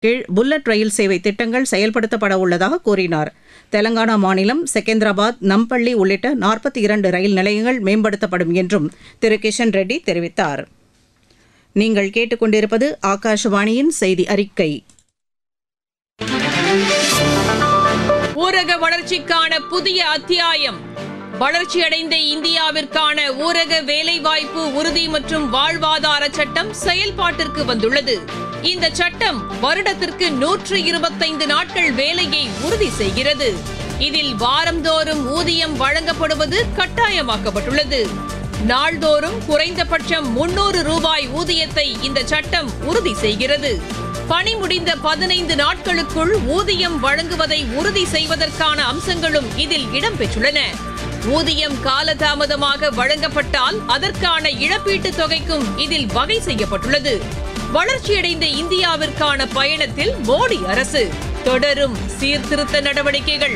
கீழ் புல்லட் ரயில் சேவை திட்டங்கள் செயல்படுத்தப்பட உள்ளதாக கூறினார். தெலங்கானா மாநிலம் செகந்திராபாத், நம்பள்ளி உள்ளிட்ட 42 ரயில் நிலையங்கள் மேம்படுத்தப்படும் என்றும் திரு கிஷன் ரெட்டி தெரிவித்தார். நீங்கள் கேட்டுக்கொண்டிருப்பது ஆகாஷவாணியின் செய்தி அறிக்கை. ஊரக வளர்ச்சிக்கான புதிய அத்தியாயம். வளர்ச்சியடைந்த இந்தியாவிற்கான ஊரக வேலைவாய்ப்பு உறுதி மற்றும் வாழ்வாதார சட்டம் செயல்பாட்டிற்கு வந்துள்ளது. இந்த சட்டம் வருடத்திற்கு 125 நாட்கள் வேலையை உறுதி செய்கிறது. இதில் வாரந்தோறும் ஊதியம் வழங்கப்படுவது கட்டாயமாக்கப்பட்டுள்ளது. நாள்தோறும் குறைந்தபட்சம் 300 ரூபாய் ஊதியத்தை இந்த சட்டம் உறுதி செய்கிறது. பணி முடிந்த 15 நாட்களுக்குள் ஊதியம் வழங்குவதை உறுதி செய்வதற்கான அம்சங்களும் இதில் இடம்பெற்றுள்ளன. ஊதியம் காலதாமதமாக வழங்கப்பட்டால் அதற்கான இழப்பீட்டுத் தொகைக்கும் இதில் வகை செய்யப்பட்டுள்ளது. வளர்ச்சியடைந்த இந்தியாவிற்கான பயணத்தில் மோடி அரசு தொடரும் சீர்திருத்த நடவடிக்கைகள்.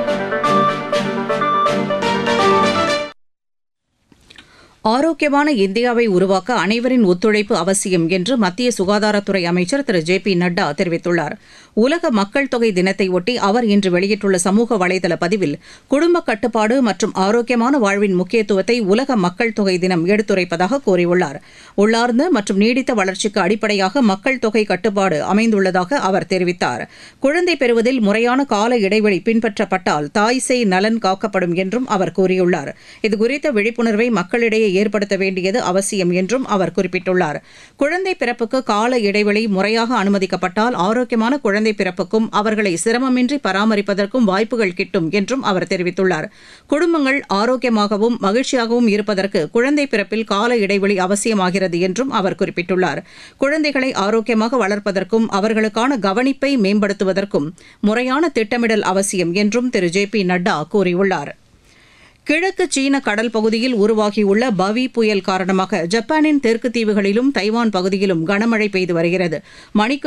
ஆரோக்கியமான இந்தியாவை உருவாக்க அனைவரின் ஒத்துழைப்பு அவசியம் என்று மத்திய சுகாதாரத்துறை அமைச்சர் திரு ஜே.பி. நட்டா தெரிவித்துள்ளார். உலக மக்கள் தொகை தினத்தையொட்டி அவர் இன்று வெளியிட்டுள்ள சமூக வலைதள பதிவில் குடும்ப கட்டுப்பாடு மற்றும் ஆரோக்கியமான வாழ்வின் முக்கியத்துவத்தை உலக மக்கள் தொகை தினம் எடுத்துரைப்பதாக கூறியுள்ளார். உள்ளார்ந்த மற்றும் நீடித்த வளர்ச்சிக்கு அடிப்படையாக மக்கள் தொகை கட்டுப்பாடு அமைந்துள்ளதாக அவர் தெரிவித்தார். குழந்தை பெறுவதில் முறையான கால இடைவெளி பின்பற்றப்பட்டால் தாய் சேய் நலன் காக்கப்படும் என்றும் அவர் கூறியுள்ளார். இதுகுறித்த விழிப்புணர்வை மக்களிடையே ஏற்படுத்த வேண்டியது அவசியம் என்றும் அவர் குறிப்பிட்டுள்ளார். குழந்தை பிறப்புக்கு கால இடைவெளி முறையாக அனுமதிக்கப்பட்டால் ஆரோக்கியமான குழந்தை பிறப்புக்கும் அவர்களை சிரமமின்றி பராமரிப்பதற்கும் வாய்ப்புகள் கிட்டும் என்றும் அவர் தெரிவித்துள்ளார். குடும்பங்கள் ஆரோக்கியமாகவும் மகிழ்ச்சியாகவும் இருப்பதற்கு குழந்தை பிறப்பில் கால இடைவெளி அவசியமாகிறது என்றும் அவர் குறிப்பிட்டுள்ளார். குழந்தைகளை ஆரோக்கியமாக வளர்ப்பதற்கும் அவர்களுக்கான கவனிப்பை மேம்படுத்துவதற்கும் முறையான திட்டமிடல் அவசியம் என்றும் திரு ஜே.பி. நட்டா கூறியுள்ளார். கிழக்கு சீன கடல் பகுதியில் உருவாகியுள்ள பவி புயல் காரணமாக ஜப்பானின் தெற்கு தீவுகளிலும் தைவான் பகுதியிலும் கனமழை பெய்து வருகிறது. மணிக்கு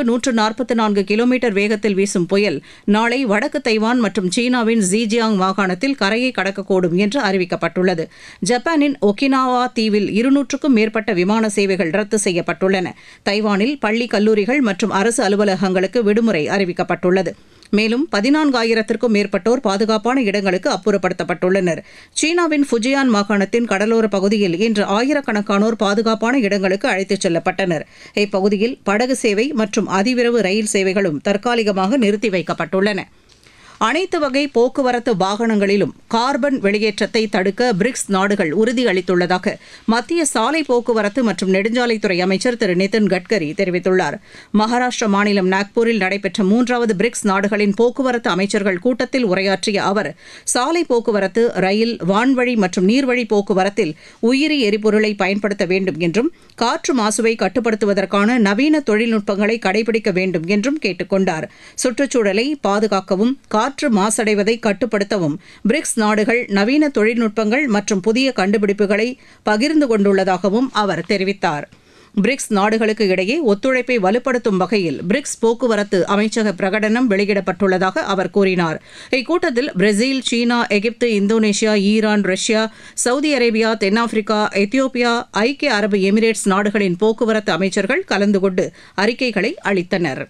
144 கிலோமீட்டர் வேகத்தில் வீசும் புயல் நாளை வடக்கு தைவான் மற்றும் சீனாவின் ஜீஜியாங் மாகாணத்தில் கரையை கடக்கக்கூடும் என்று அறிவிக்கப்பட்டுள்ளது. ஜப்பானின் ஒகினாவா தீவில் 200க்கும் மேற்பட்ட விமான சேவைகள் ரத்து செய்யப்பட்டுள்ளன. தைவானில் பள்ளி, கல்லூரிகள் மற்றும் அரசு அலுவலகங்களுக்கு விடுமுறை அறிவிக்கப்பட்டுள்ளது. மேலும் 14,000க்கும் மேற்பட்டோர் பாதுகாப்பான இடங்களுக்கு அப்புறப்படுத்தப்பட்டுள்ளனர். சீனாவின் ஃபுஜியான் மாகாணத்தின் கடலோர பகுதியில் இன்று ஆயிரக்கணக்கானோர் பாதுகாப்பான இடங்களுக்கு அழைத்துச் செல்லப்பட்டனர். இப்பகுதியில் படகு சேவை மற்றும் அதிவிரைவு ரயில் சேவைகளும் தற்காலிகமாக நிறுத்தி வைக்கப்பட்டுள்ளன. அனைத்து வகை போக்குவரத்து வாகனங்களிலும் கார்பன் வெளியேற்றத்தை தடுக்க பிரிக்ஸ் நாடுகள் உறுதியளித்துள்ளதாக மத்திய சாலை போக்குவரத்து மற்றும் நெடுஞ்சாலைத்துறை அமைச்சர் திரு நிதின் கட்கரி தெரிவித்துள்ளார். மகாராஷ்டிர மாநிலம் நாக்பூரில் நடைபெற்ற 3வது பிரிக்ஸ் நாடுகளின் போக்குவரத்து அமைச்சர்கள் கூட்டத்தில் உரையாற்றிய அவர் சாலை போக்குவரத்து, ரயில், வான்வழி மற்றும் நீர்வழி போக்குவரத்தில் உயிரி எரிபொருளை பயன்படுத்த வேண்டும் என்றும் காற்று மாசுவை கட்டுப்படுத்துவதற்கான நவீன தொழில்நுட்பங்களை கடைபிடிக்க வேண்டும் என்றும் கேட்டுக் கொண்டார். சுற்றுச்சூழலை பாதுகாக்கவும் காற்று மாசடைவதை கட்டுப்படுத்தவும் பிரிக்ஸ் நாடுகள் நவீன தொழில்நுட்பங்கள் மற்றும் புதிய கண்டுபிடிப்புகளை பகிர்ந்து கொண்டுள்ளதாகவும் அவர் தெரிவித்தார். பிரிக்ஸ் நாடுகளுக்கு இடையே ஒத்துழைப்பை வலுப்படுத்தும் வகையில் பிரிக்ஸ் போக்குவரத்து அமைச்சக பிரகடனம் வெளியிடப்பட்டுள்ளதாக அவர் கூறினார். இக்கூட்டத்தில் பிரேசில், சீனா, எகிப்து, Indonesia, Iran, Russia, Saudi Arabia, தென்னாப்பிரிக்கா, எத்தியோப்பியா, ஐக்கிய அரபு எமிரேட்ஸ் நாடுகளின் போக்குவரத்து அமைச்சர்கள் கலந்து கொண்டு அறிக்கைகளை அளித்தனர்.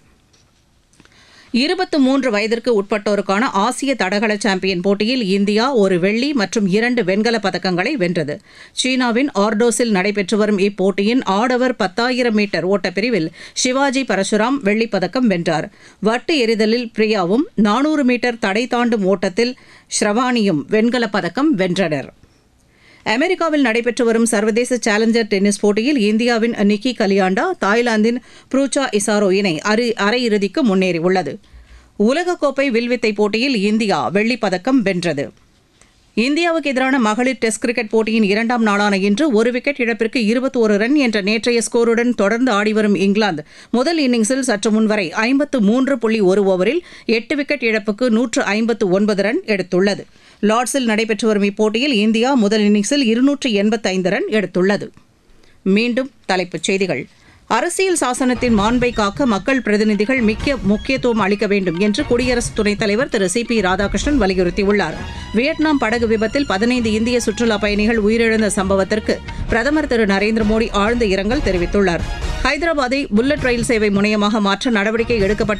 23 வயதிற்கு உட்பட்டோருக்கான ஆசிய தடகள சாம்பியன் போட்டியில் இந்தியா ஒரு வெள்ளி மற்றும் 2 வெண்கலப் பதக்கங்களை வென்றது. சீனாவின் ஆர்டோஸில் நடைபெற்று வரும் இப்போட்டியின் ஆடவர் 10,000 மீட்டர் ஓட்டப்பிரிவில் சிவாஜி பரசுராம் வெள்ளிப் பதக்கம் வென்றார். வட்டு எறிதலில் பிரியாவும் 400 மீட்டர் தடை தாண்டும் ஓட்டத்தில் ஸ்ரவானியும் வெண்கலப் பதக்கம் வென்றனர். அமெரிக்காவில் நடைபெற்று வரும் சர்வதேச சேலஞ்சர் டென்னிஸ் போட்டியில் இந்தியாவின் நிக்கி கலியாண்டா தாய்லாந்தின் ப்ரூச்சா இசாரோ இணை அரையிறுதிக்கு முன்னேறியுள்ளது. உலகக்கோப்பை வில்வித்தை போட்டியில் இந்தியா வெள்ளிப் பதக்கம் வென்றது. இந்தியாவுக்கு எதிரான மகளிர் டெஸ்ட் கிரிக்கெட் போட்டியின் 2ஆம் நாளான இன்று ஒரு விக்கெட் இழப்பிற்கு 21 ரன் என்ற நேற்றைய ஸ்கோருடன் தொடர்ந்து ஆடிவரும் இங்கிலாந்து முதல் இன்னிங்ஸில் சற்று முன்வரை 53.1 ஓவரில் 8 விக்கெட் இழப்புக்கு 159 ரன் எடுத்துள்ளது. லார்ட்ஸில் நடைபெற்று வரும் இப்போட்டியில் இந்தியா முதல் இன்னிங்ஸில் 285 ரன் எடுத்துள்ளது. மீண்டும் தலைப்புச் செய்திகள். அரசியல் சாசனத்தின் மாண்பை காக்க மக்கள் பிரதிநிதிகள் முக்கியத்துவம் அளிக்க வேண்டும் என்று குடியரசு துணைத் தலைவர் திரு சி.பி. ராதாகிருஷ்ணன் வலியுறுத்தியுள்ளார். வியட்நாம் படகு விபத்தில் 15 இந்திய சுற்றுலாப் பயணிகள் உயிரிழந்த சம்பவத்திற்கு பிரதமர் திரு நரேந்திர மோடி ஆழ்ந்த இரங்கல் தெரிவித்துள்ளார். ஹைதராபாத்தை புல்லட் ரயில் சேவை முனையமாக மாற்ற நடவடிக்கை எடுக்கப்பட்டு